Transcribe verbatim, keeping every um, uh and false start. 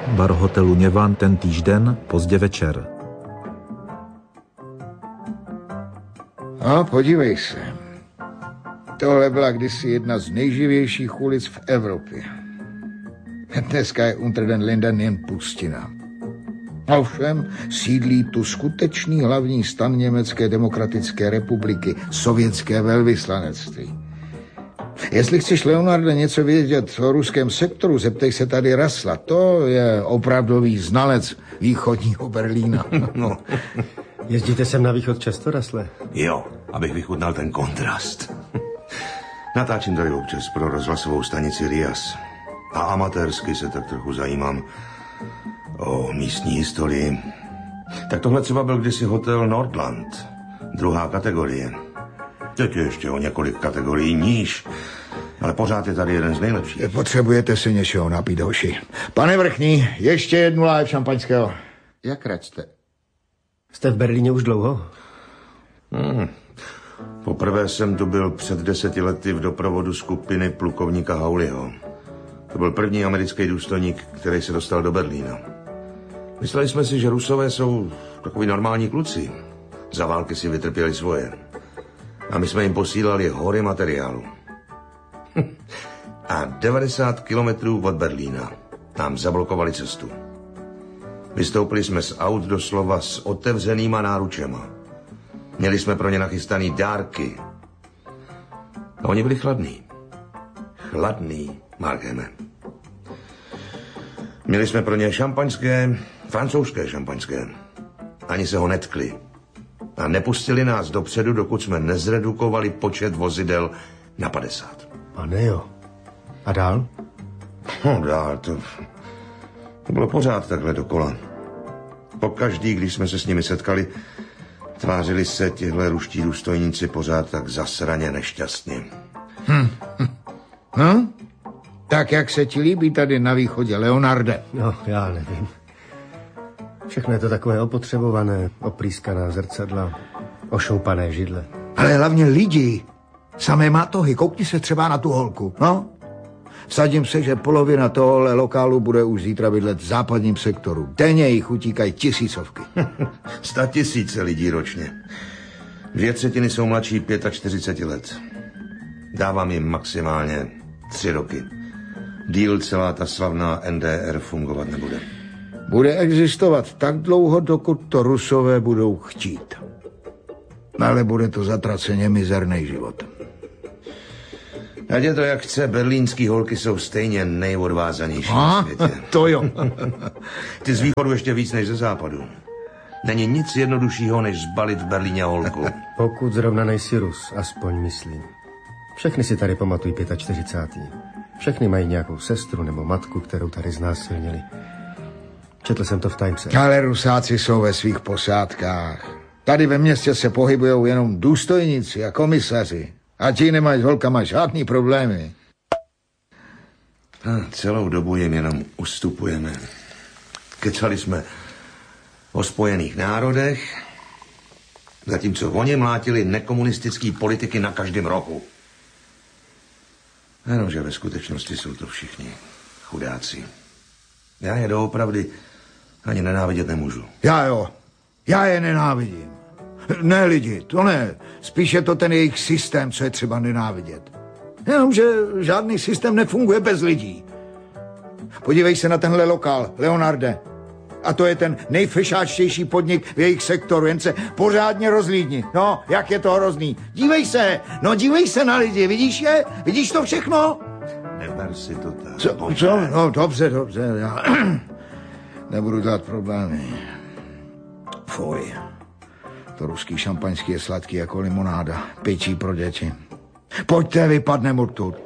bar hotelu Něvan ten týžden, pozdě večer. No, podívej se. Tohle byla kdysi jedna z nejživějších ulic v Evropě. Dneska je unter den Linden jen pustina. Ovšem sídlí tu skutečný hlavní stan Německé demokratické republiky, sovětské velvyslanectví. Jestli chceš, Leonarde, něco vědět o ruském sektoru, zeptej se tady Rasla. To je opravdový znalec východního Berlína. No. Jezdíte sem na východ často, Rasle? Jo, abych vychutnal ten kontrast. Natáčím tady občas pro rozhlasovou stanici Rias. A amatérsky se tak trochu zajímám o místní historii. Tak tohle třeba byl kdysi hotel Nordland. Druhá kategorie. Teď je ještě o několik kategorií níž. Ale pořád je tady jeden z nejlepších. Potřebujete si něčeho napít, hoši. Pane Vrchní, ještě jednu láhev šampaňského. Jak račte? Jste v Berlíně už dlouho? Hmm. Poprvé jsem tu byl před deseti lety v doprovodu skupiny plukovníka Hauliho. To byl první americký důstojník, který se dostal do Berlína. Mysleli jsme si, že Rusové jsou takový normální kluci. Za války si vytrpěli svoje. A my jsme jim posílali hory materiálu. A devadesát kilometrů od Berlína nám zablokovali cestu. Vystoupili jsme z aut doslova s otevřenýma náručema. Měli jsme pro ně nachystaný dárky. A oni byli chladný. Chladný, Markeme. Měli jsme pro ně šampaňské, francouzské šampaňské. Ani se ho netkli. A nepustili nás dopředu, dokud jsme nezredukovali počet vozidel na padesát. Pane jo. A dál? No dál, to, to bylo pořád takhle dokola. Pokaždý, když jsme se s nimi setkali, tvářili se tihle ruští důstojníci pořád tak zasraně nešťastně. Hm. hm. No? Tak jak se ti líbí tady na východě, Leonarde? No, já nevím. Všechno je to takové opotřebované, oprýskaná zrcadla, ošoupané židle. Ale hlavně lidi, samé mátohy, koukni se třeba na tu holku, no? Vsadím se, že polovina tohohle lokálu bude už zítra bydlet v západním sektoru. Denně jich utíkají tisícovky. Sta tisíce lidí ročně. Dvě třetiny jsou mladší čtyřicet pět let. Dávám jim maximálně tři roky. Díl celá ta slavná N D R fungovat nebude. Bude existovat tak dlouho, dokud to Rusové budou chtít. Ale bude to zatraceně mizerný život. Ať je to jak chce, berlínský holky jsou stejně nejodvázanější A, na světě. To jo. Ty z východu ještě víc než ze západu. Není nic jednoduššího, než zbalit v Berlíně holku. Pokud zrovna nejsi Rus, aspoň myslím. Všechny si tady pamatují čtyřicátý pátý Všechny mají nějakou sestru nebo matku, kterou tady znásilnili. Četl jsem to v Timese. Ale Rusáci jsou ve svých posádkách. Tady ve městě se pohybujou jenom důstojníci a komisaři. A ti nemají s holkama žádný problémy. A celou dobu jim jenom ustupujeme. Kecali jsme o Spojených národech, zatímco oni mlátili nekomunistický politiky na každém rohu. Jenomže ve skutečnosti jsou to všichni chudáci. Já je doopravdy ani nenávidět nemůžu. Já jo, já je nenávidím. Ne lidi, to ne. Spíše to ten jejich systém, co je třeba nenávidět. Jenomže žádný systém nefunguje bez lidí. Podívej se na tenhle lokál, Leonarde. A to je ten nejfešáčtější podnik v jejich sektoru, jen se pořádně rozlídni. No, jak je to hrozný. Dívej se, no dívej se na lidi, vidíš je? Vidíš to všechno? Neber si to tak. Co? co? No, dobře, dobře, já nebudu dělat problémy. Fuj. To ruský šampaňský je sladký jako limonáda. Pečí pro děti. Pojďte, vypadneme odtud.